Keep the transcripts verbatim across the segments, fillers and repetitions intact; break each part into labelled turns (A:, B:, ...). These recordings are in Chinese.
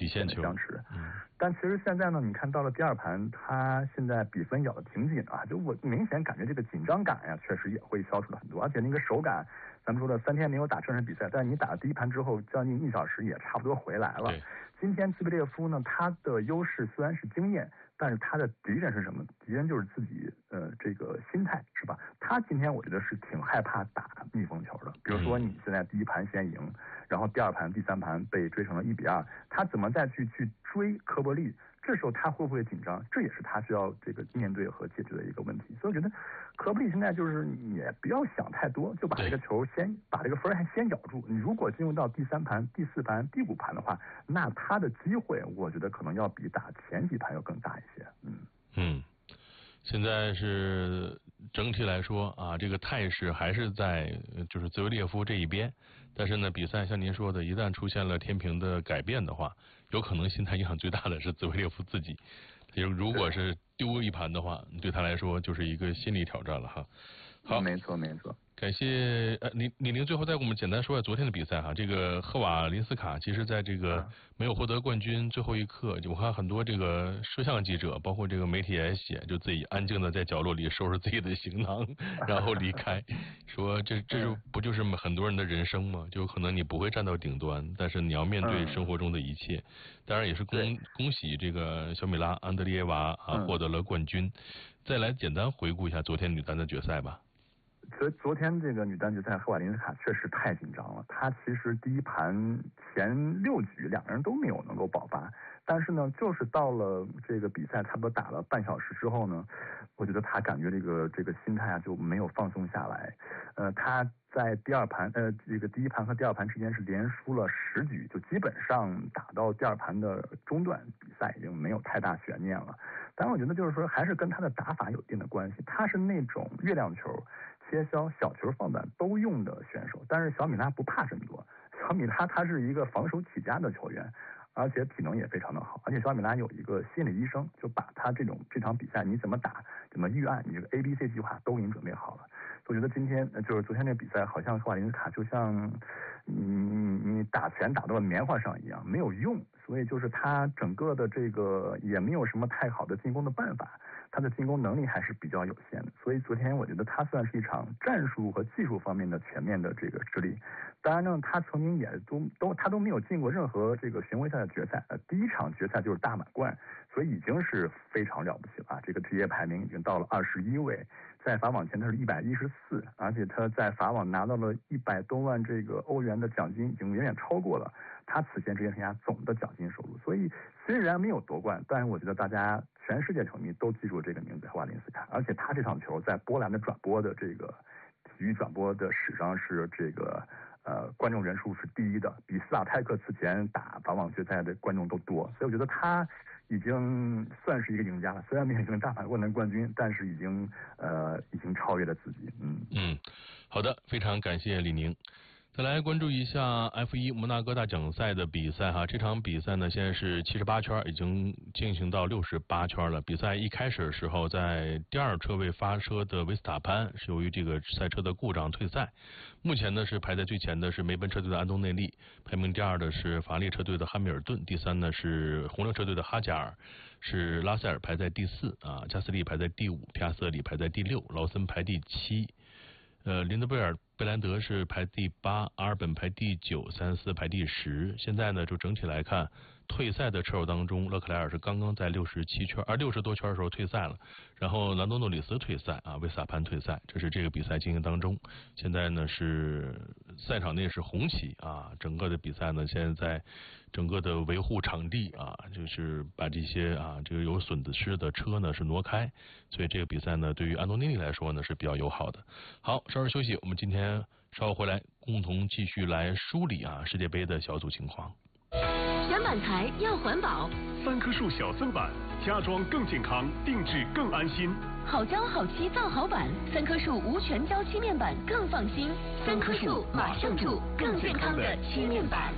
A: 底线球
B: 相持。
A: 嗯，
B: 但其实现在呢，你看到了第二盘，他现在比分咬得挺紧啊，就我明显感觉这个紧张感呀，确实也会消除了很多，而且那个手感，咱们说的三天没有打正式比赛，但是你打了第一盘之后，将近一小时也差不多回来了。今天兹维列夫呢，他的优势虽然是经验，但是他的敌人是什么？敌人就是自己，呃，这个心态是吧？他今天我觉得是挺害怕打逆风球的。比如说你现在第一盘先赢，然后第二盘、第三盘被追成了一比二，他怎么再去去追科波利？这时候他会不会紧张？这也是他需要这个面对和解决的一个问题。所以我觉得科波利现在就是也不要想太多，就把这个球先把这个分还先咬住。你如果进入到第三盘、第四盘、第五盘的话，那他的机会我觉得可能要比打前几盘要更大一些。嗯
A: 嗯，现在是整体来说啊，这个态势还是在就是兹维列夫这一边，但是呢，比赛像您说的，一旦出现了天平的改变的话，有可能心态影响最大的是兹维列夫自己。如果是丢一盘的话，对他来说就是一个心理挑战了哈。好，
B: 没错没错。
A: 感谢呃李李宁，最后再给我们简单说一下昨天的比赛哈。这个赫瓦林斯卡其实在这个没有获得冠军最后一刻，我看很多这个摄像记者，包括这个媒体也写，就自己安静的在角落里收拾自己的行囊，然后离开，说这这就不就是很多人的人生吗？就可能你不会站到顶端，但是你要面对生活中的一切。当然也是恭恭喜这个小米拉安德烈耶娃啊获得了冠军。再来简单回顾一下昨天女单的决赛吧。
B: 昨昨天这个女单决赛，赫瓦林斯卡确实太紧张了。她其实第一盘前六局两个人都没有能够爆发，但是呢，就是到了这个比赛差不多打了半小时之后呢，我觉得她感觉这个这个心态啊就没有放松下来。呃，她在第二盘呃这个第一盘和第二盘之间是连输了十局，就基本上打到第二盘的中段，比赛已经没有太大悬念了。但我觉得就是说还是跟她的打法有一定的关系，她是那种月亮球、切削、小球放板都用的选手，但是小米拉不怕这么多。小米拉他是一个防守起家的球员，而且体能也非常的好，而且小米拉有一个心理医生，就把他这种这场比赛你怎么打、怎么预案，你这个 A B C 计划都给你准备好了。我觉得今天就是昨天这比赛，好像赫瓦林斯卡就像你你打拳打到了棉花上一样，没有用，所以就是他整个的这个也没有什么太好的进攻的办法。他的进攻能力还是比较有限的，所以昨天我觉得他算是一场战术和技术方面的全面的这个失利。当然呢，他曾经也都都他都没有进过任何这个巡回赛的决赛，呃，第一场决赛就是大满贯，所以已经是非常了不起了。这个职业排名已经到了二十一位，在法网前他是一百一十四，而且他在法网拿到了一百多万这个欧元的奖金，已经远远超过了他此前职业生涯总的奖金收入。所以虽然没有夺冠，但是我觉得大家全世界球迷都记住这个名字赫瓦林斯卡，而且他这场球在波兰的转播的这个体育转播的史上是这个呃观众人数是第一的，比斯瓦泰克此前打法网决赛的观众都多，所以我觉得他已经算是一个赢家了。虽然没有赢大满贯的冠军，但是已经呃已经超越了自己。嗯
A: 嗯，好的，非常感谢李宁。再来关注一下 F 一 摩纳哥大奖赛的比赛哈，这场比赛呢现在是七十八圈，已经进行到六十八圈了。比赛一开始的时候，在第二车位发车的维斯塔潘是由于这个赛车的故障退赛。目前呢是排在最前的是梅奔车队的安东内利，排名第二的是法拉利车队的汉密尔顿，第三呢是红牛车队的哈加尔，是拉塞尔排在第四啊，加斯利排在第五，皮亚瑟里排在第六，劳森排第七。呃，林德贝尔贝兰德是排第八，阿尔本排第九，塞恩斯排第十。现在呢，就整体来看，退赛的车手当中，勒克莱尔是刚刚在六十七圈，而六十多圈的时候退赛了。然后兰多诺里斯退赛啊，维斯塔潘退赛，这是这个比赛进行当中。现在呢是赛场内是红旗啊，整个的比赛呢现在在整个的维护场地啊，就是把这些啊这个有损失的车呢是挪开，所以这个比赛呢对于安东尼利来说呢是比较友好的。好，稍事休息，我们今天稍后回来共同继续来梳理啊世界杯的小组情况。
C: 选板材要环保，
D: 三棵树小色板，家装更健康，定制更安心。
C: 好胶好漆造好板，三棵树无全胶漆面板更放心。三棵树马上住更健康的漆面板。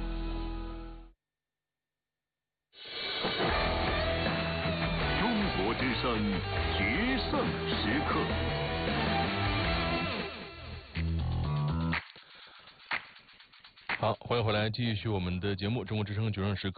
D: 中国之声决胜时刻。
A: 好，欢迎回来，继续我们的节目《中国之声决胜时刻》。